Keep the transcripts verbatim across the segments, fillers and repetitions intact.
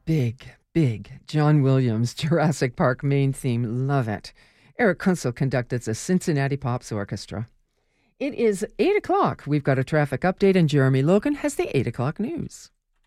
Big, big John Williams Jurassic Park main theme. Love it. Eric Kunzel conducted the Cincinnati Pops Orchestra. It is eight o'clock. We've got a traffic update, and Jeremy Logan has the eight o'clock news.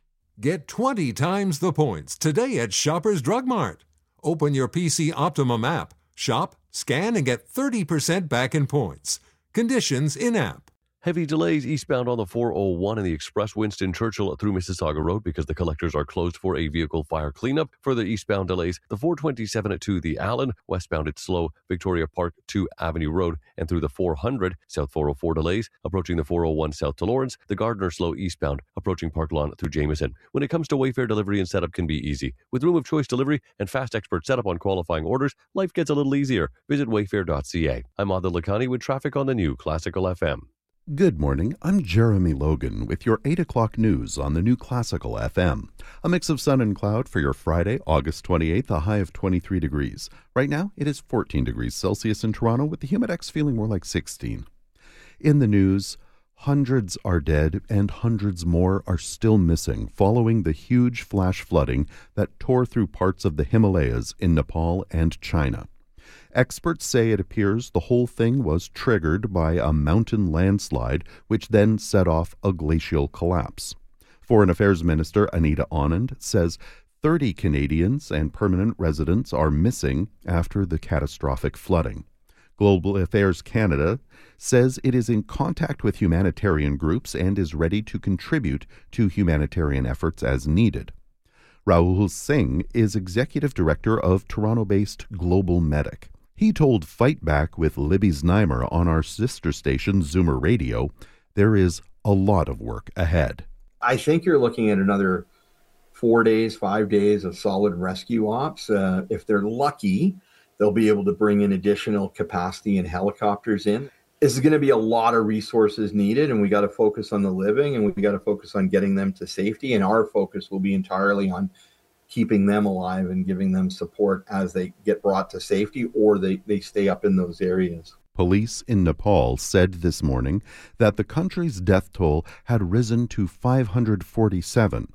Get twenty times the points today at Shoppers Drug Mart. Open your P C Optimum app, shop, scan, and get thirty percent back in points. Conditions in-app. Heavy delays eastbound on the four oh one and the Express Winston Churchill through Mississauga Road because the collectors are closed for a vehicle fire cleanup. Further eastbound delays, the four twenty-seven to the Allen. Westbound it's slow, Victoria Park to Avenue Road and through the four hundred. South four oh four delays, approaching the four oh one south to Lawrence. The Gardner slow eastbound, approaching Park Lawn through Jameson. When it comes to Wayfair delivery and setup can be easy. With room of choice delivery and fast expert setup on qualifying orders, life gets a little easier. Visit wayfair dot c a. I'm Adil Lakhani with traffic on the new Classical F M. Good morning, I'm Jeremy Logan with your eight o'clock news on the new Classical F M. A mix of sun and cloud for your Friday, August twenty-eighth, a high of twenty-three degrees. Right now, it is fourteen degrees Celsius in Toronto with the Humidex feeling more like sixteen. In the news, hundreds are dead and hundreds more are still missing following the huge flash flooding that tore through parts of the Himalayas in Nepal and China. Experts say it appears the whole thing was triggered by a mountain landslide, which then set off a glacial collapse. Foreign Affairs Minister Anita Anand says thirty Canadians and permanent residents are missing after the catastrophic flooding. Global Affairs Canada says it is in contact with humanitarian groups and is ready to contribute to humanitarian efforts as needed. Rahul Singh is Executive Director of Toronto-based Global Medic. He told Fight Back with Libby Znaimer on our sister station, Zoomer Radio, there is a lot of work ahead. I think you're looking at another four days, five days of solid rescue ops. Uh, if they're lucky, they'll be able to bring in additional capacity and helicopters in. This is going to be a lot of resources needed, and we got to focus on the living, and we got to focus on getting them to safety. And our focus will be entirely on keeping them alive and giving them support as they get brought to safety or they, they stay up in those areas. Police in Nepal said this morning that the country's death toll had risen to five hundred forty-seven,